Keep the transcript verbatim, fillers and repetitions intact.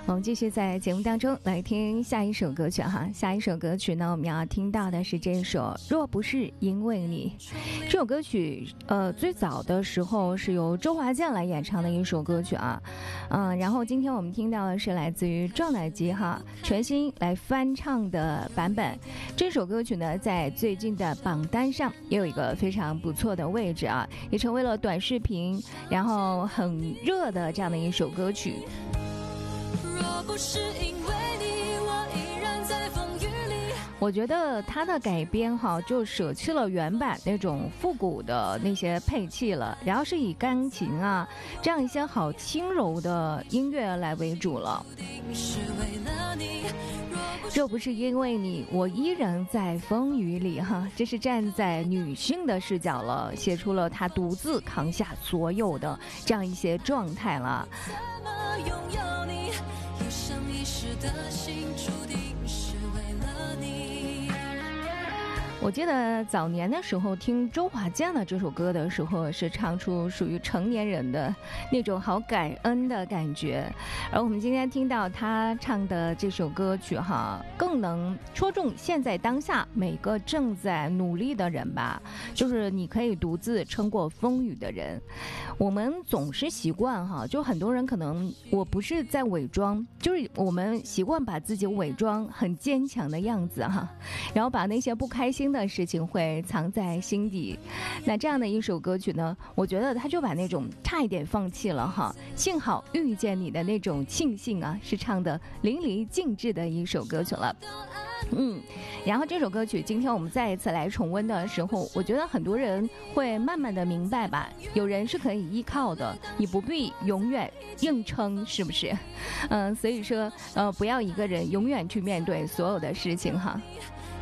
我们继续在节目当中来听下一首歌曲哈，下一首歌曲呢，我们要听到的是这首《若不是因为你》。这首歌曲，呃，最早的时候是由周华健来演唱的一首歌曲啊，嗯、呃，然后今天我们听到的是来自于赵乃吉哈全新来翻唱的版本。这首歌曲呢，在最近的榜单上也有一个非常不错的位置啊，也成为了短视频然后很热的这样的一首歌曲。 若不是因为你，我依然在风雨里。 我觉得它的改编哈，就舍弃了原版那种复古的那些配器了，然后是以钢琴啊这样一些好轻柔的音乐来为主了。 是为了你， 若不是因为你，我依然在风雨里哈，这是站在女性的视角了，写出了她独自扛下所有的这样一些状态了。 怎么拥有你？一生一世的心注定是为了你。 我记得早年的时候听周华健的这首歌的时候，是唱出属于成年人的那种好感恩的感觉，而我们今天听到他唱的这首歌曲哈，更能戳中现在当下每个正在努力的人吧，就是你可以独自撑过风雨的人。我们总是习惯哈，就很多人可能我不是在伪装，就是我们习惯把自己伪装很坚强的样子哈，然后把那些不开心的事情会藏在心底。那这样的一首歌曲呢，我觉得他就把那种差一点放弃了哈，幸好遇见你的那种庆幸啊，是唱的淋漓尽致的一首歌曲了。嗯，然后这首歌曲今天我们再一次来重温的时候，我觉得很多人会慢慢的明白吧，有人是可以依靠的，你不必永远硬撑，是不是？嗯，所以说呃，不要一个人永远去面对所有的事情哈。